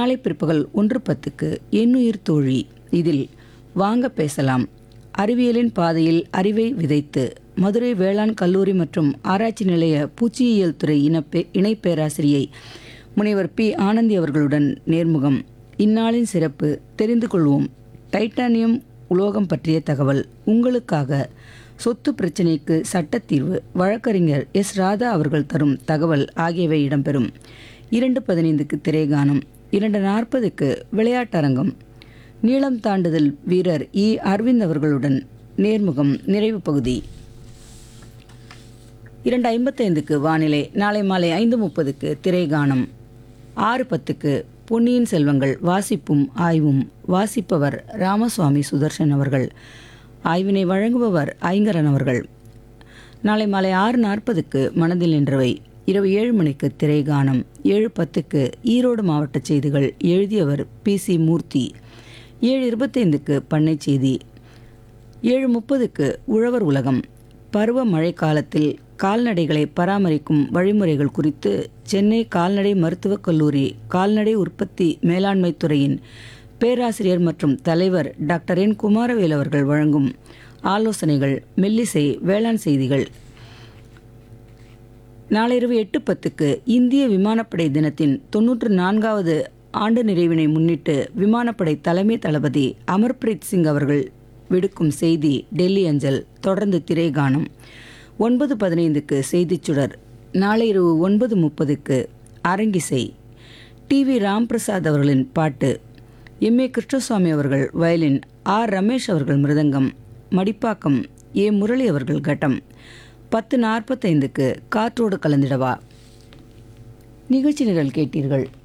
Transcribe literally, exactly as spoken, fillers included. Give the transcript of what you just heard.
நாளை பிற்பகல் ஒன்று பத்துக்கு எண்ணுயிர் தோழி. இதில் வாங்க பேசலாம், அறிவியலின் பாதையில் அறிவை விதைத்து மதுரை வேளாண் கல்லூரி மற்றும் ஆராய்ச்சி நிலைய பூச்சியியல் துறை இனப்பே இணை பேராசிரியை முனைவர் பி ஆனந்தி அவர்களுடன் நேர்முகம். இந்நாளின் சிறப்பு தெரிந்து கொள்வோம். டைட்டானியம் உலோகம் பற்றிய தகவல், உங்களுக்காக சொத்து பிரச்சினைக்கு சட்டத்தீர்வு, வழக்கறிஞர் எஸ் ராதா அவர்கள் தரும் தகவல் ஆகியவை இடம்பெறும். இரண்டு பதினைந்துக்கு திரைகானம், இரண்டு நாற்பதுக்கு விளையாட்டரங்கம், நீளம் தாண்டுதல் வீரர் இ அரவிந்த் அவர்களுடன் நேர்முகம் நிறைவு பகுதி. இரண்டு ஐம்பத்தைந்துக்கு வானிலை, நாளை மாலை ஐந்து முப்பதுக்கு திரைகானம், ஆறு பத்துக்கு பொன்னியின் செல்வங்கள் வாசிப்பும் ஆய்வும், வாசிப்பவர் ராமசுவாமி சுதர்சன் அவர்கள், ஆய்வினை வழங்குபவர் ஐங்கரன் அவர்கள். நாளை மாலை ஆறு நாற்பதுக்கு மனதில் நின்றவை, இரவு ஏழு மணிக்கு திரைகானம், ஏழு பத்துக்கு ஈரோடு மாவட்ட செய்திகள், எழுதியவர் பி சி மூர்த்தி, ஏழு இருபத்தைந்துக்கு பண்ணை செய்தி, ஏழு முப்பதுக்கு உழவர் உலகம், பருவ மழை காலத்தில் கால்நடைகளை பராமரிக்கும் வழிமுறைகள் குறித்து சென்னை கால்நடை மருத்துவக் கல்லூரி கால்நடை உற்பத்தி மேலாண்மை துறையின் பேராசிரியர் மற்றும் தலைவர் டாக்டர் என் குமாரவேல் அவர்கள் வழங்கும் ஆலோசனைகள், மெல்லிசை, வேளாண் செய்திகள். நாளிரவு எட்டு பத்துக்கு இந்திய விமானப்படை தினத்தின் தொன்னூற்று நான்காவது ஆண்டு நிறைவினை முன்னிட்டு விமானப்படை தலைமை தளபதி அமர்பிரீத் சிங் அவர்கள் விடுக்கும் செய்தி டெல்லி அஞ்சல். தொடர்ந்து திரைகானம். ஒன்பது பதினைந்துக்கு செய்திச் சுடர். நாளை இரவு ஒன்பது முப்பதுக்கு அரங்கிசை, டி வி ராம்பிரசாத் அவர்களின் பாட்டு, எம் ஏ கிருஷ்ணசுவாமி அவர்கள் வயலின், ஆர் ரமேஷ் அவர்கள் மிருதங்கம், மடிப்பாக்கம் ஏ முரளி அவர்கள் கட்டம். பத்து நாற்பத்தைந்துக்கு காற்றோடு கலந்திடவா நிகழ்ச்சி நிரல் கேட்டீர்கள்.